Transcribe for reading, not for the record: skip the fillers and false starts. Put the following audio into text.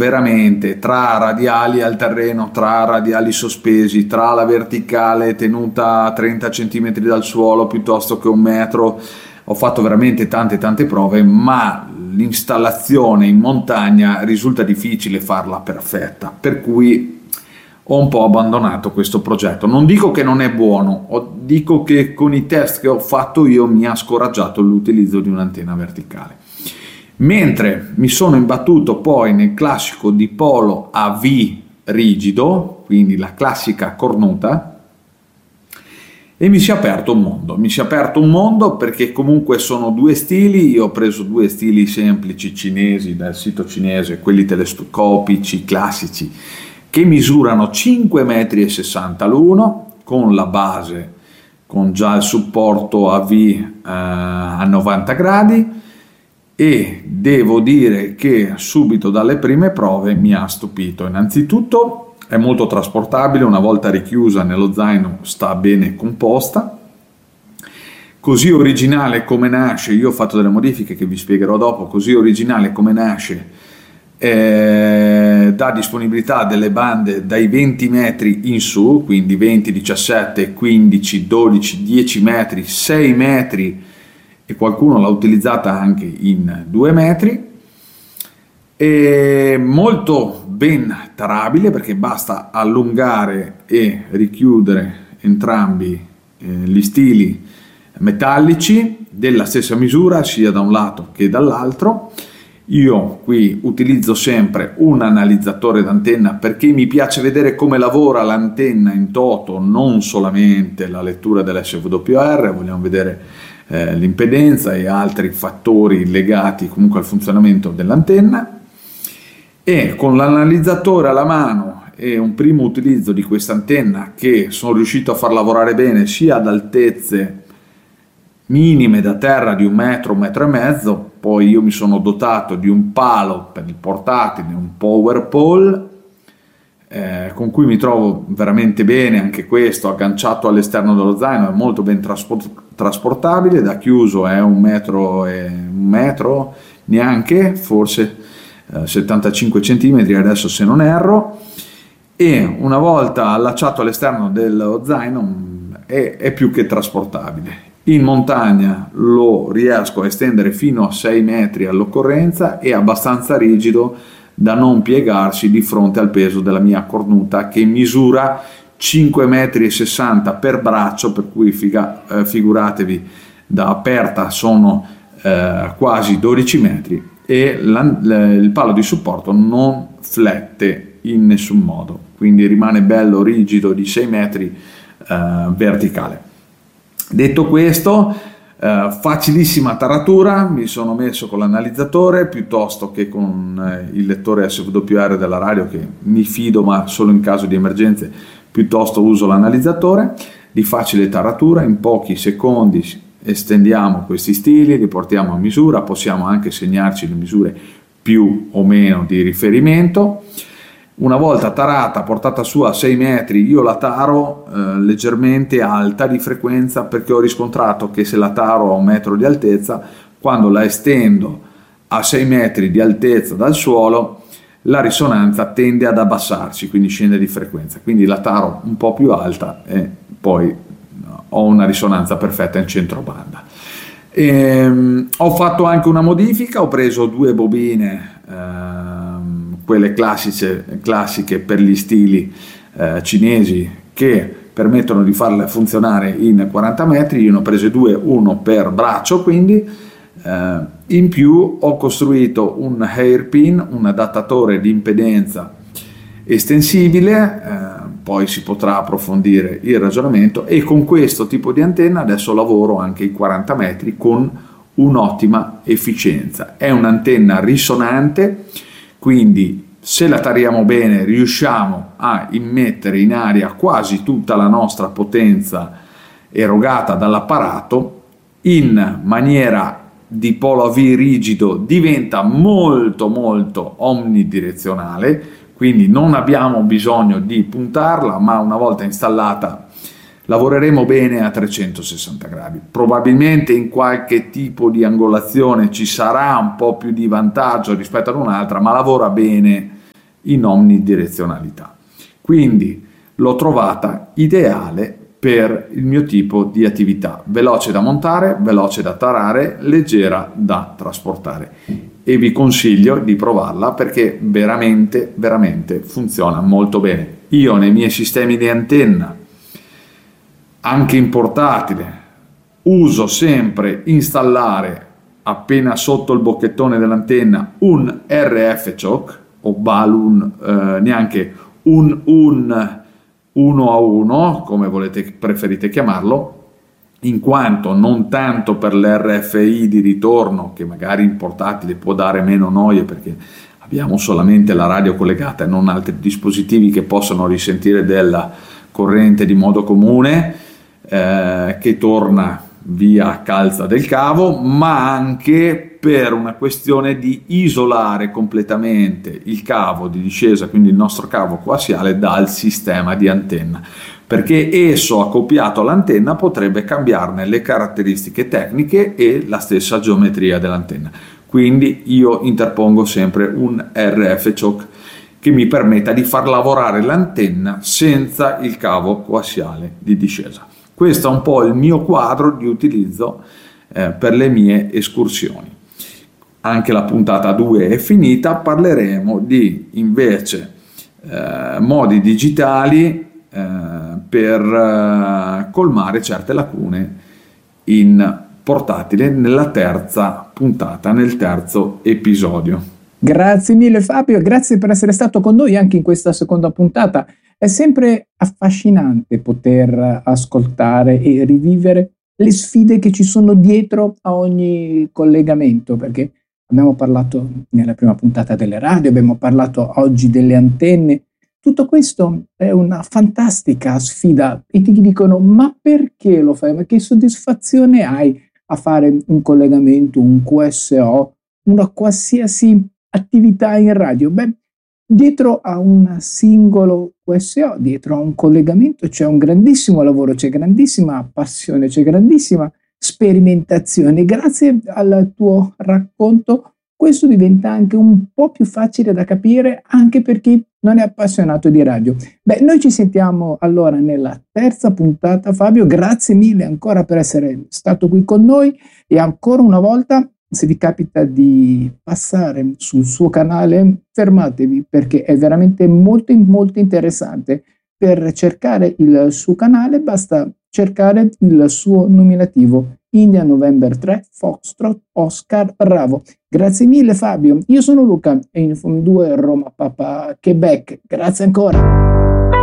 veramente tra radiali al terreno, tra radiali sospesi, tra la verticale tenuta a 30 cm dal suolo piuttosto che 1 metro. Ho fatto veramente tante prove, ma l'installazione in montagna risulta difficile farla perfetta, per cui ho un po' abbandonato questo progetto. Non dico che non è buono, dico che con i test che ho fatto io mi ha scoraggiato l'utilizzo di un'antenna verticale. Mentre mi sono imbattuto poi nel classico dipolo a V rigido, quindi la classica cornuta, e mi si è aperto un mondo perché comunque sono due stili. Io ho preso due stili semplici cinesi dal sito cinese, quelli telescopici classici, che misurano 5,60 m l'uno, con la base, con già il supporto AV a 90 gradi, e devo dire che subito dalle prime prove mi ha stupito. Innanzitutto è molto trasportabile, una volta richiusa nello zaino sta bene composta, così originale come nasce. Io ho fatto delle modifiche che vi spiegherò dopo. Così originale come nasce, dà disponibilità delle bande dai 20 metri in su, quindi 20, 17, 15, 12, 10 metri, 6 metri, e qualcuno l'ha utilizzata anche in 2 metri. È molto ben tarabile perché basta allungare e richiudere entrambi gli stili metallici della stessa misura, sia da un lato che dall'altro. Io qui utilizzo sempre un analizzatore d'antenna perché mi piace vedere come lavora l'antenna in toto, non solamente la lettura dell'SWR. Vogliamo vedere l'impedenza e altri fattori legati comunque al funzionamento dell'antenna, e con l'analizzatore alla mano e un primo utilizzo di questa antenna, che sono riuscito a far lavorare bene sia ad altezze minime da terra di 1 metro, 1,5 metri. Poi io mi sono dotato di un palo per il portatile, un power pole, con cui mi trovo veramente bene. Anche questo agganciato all'esterno dello zaino, è molto ben trasportabile. Da chiuso è 1 metro neanche, forse 75 cm adesso se non erro, e una volta allacciato all'esterno dello zaino è più che trasportabile. In montagna lo riesco a estendere fino a 6 metri all'occorrenza, è abbastanza rigido da non piegarsi di fronte al peso della mia cornuta, che misura 5,60 m per braccio, per cui figuratevi, da aperta sono quasi 12 metri, e il palo di supporto non flette in nessun modo, quindi rimane bello rigido di 6 metri verticale. Detto questo, facilissima taratura. Mi sono messo con l'analizzatore piuttosto che con il lettore SWR della radio, che mi fido ma solo in caso di emergenze, piuttosto uso l'analizzatore. Di facile taratura, in pochi secondi estendiamo questi stili, li portiamo a misura, possiamo anche segnarci le misure più o meno di riferimento. Una volta tarata, portata su a 6 metri, io la taro leggermente alta di frequenza, perché ho riscontrato che se la taro a 1 metro di altezza, quando la estendo a 6 metri di altezza dal suolo, la risonanza tende ad abbassarsi, quindi scende di frequenza. Quindi la taro un po' più alta e poi ho una risonanza perfetta in centro banda. Ho fatto anche una modifica, ho preso 2 bobine, quelle classiche per gli stili cinesi, che permettono di farle funzionare in 40 metri. Io ne ho prese 2, uno per braccio, quindi in più ho costruito un hairpin, un adattatore di impedenza estensibile. Poi si potrà approfondire il ragionamento, e con questo tipo di antenna adesso lavoro anche i 40 metri con un'ottima efficienza. È un'antenna risonante, quindi se la tariamo bene riusciamo a immettere in aria quasi tutta la nostra potenza erogata dall'apparato. In maniera di polo a V rigido diventa molto omnidirezionale, quindi non abbiamo bisogno di puntarla, ma una volta installata lavoreremo bene a 360 gradi. Probabilmente in qualche tipo di angolazione ci sarà un po' più di vantaggio rispetto ad un'altra, ma lavora bene in omnidirezionalità. Quindi l'ho trovata ideale per il mio tipo di attività, veloce da montare, veloce da tarare, leggera da trasportare, e vi consiglio di provarla perché veramente funziona molto bene. Io nei miei sistemi di antenna, anche in portatile, uso sempre installare appena sotto il bocchettone dell'antenna un RF choke o balloon, neanche un 1 a 1, come preferite chiamarlo, in quanto non tanto per l'RFI di ritorno, che magari in portatile può dare meno noie perché abbiamo solamente la radio collegata e non altri dispositivi che possono risentire della corrente di modo comune, che torna via calza del cavo, ma anche per una questione di isolare completamente il cavo di discesa, quindi il nostro cavo coassiale, dal sistema di antenna, perché esso accoppiato all'antenna potrebbe cambiarne le caratteristiche tecniche e la stessa geometria dell'antenna. Quindi io interpongo sempre un RF choke che mi permetta di far lavorare l'antenna senza il cavo coassiale di discesa. Questo è un po' il mio quadro di utilizzo per le mie escursioni. Anche la puntata 2 è finita, parleremo di invece modi digitali per colmare certe lacune in portatile nella terza puntata, nel terzo episodio. Grazie mille Fabio, grazie per essere stato con noi anche in questa seconda puntata. È sempre affascinante poter ascoltare e rivivere le sfide che ci sono dietro a ogni collegamento, perché abbiamo parlato nella prima puntata delle radio, abbiamo parlato oggi delle antenne. Tutto questo è una fantastica sfida e ti dicono: ma perché lo fai? Ma che soddisfazione hai a fare un collegamento, un QSO, una qualsiasi attività in radio? Beh, dietro a un singolo QSO, dietro a un collegamento c'è un grandissimo lavoro, c'è grandissima passione, c'è grandissima sperimentazione. Grazie al tuo racconto questo diventa anche un po' più facile da capire anche per chi non è appassionato di radio. Beh, noi ci sentiamo allora nella terza puntata. Fabio, grazie mille ancora per essere stato qui con noi, e ancora una volta, se vi capita di passare sul suo canale, fermatevi perché è veramente molto interessante. Per cercare il suo canale basta cercare il suo nominativo: India November 3 Foxtrot Oscar Bravo. Grazie mille Fabio, io sono Luca e Infom 2 Roma Papa Quebec. Grazie ancora.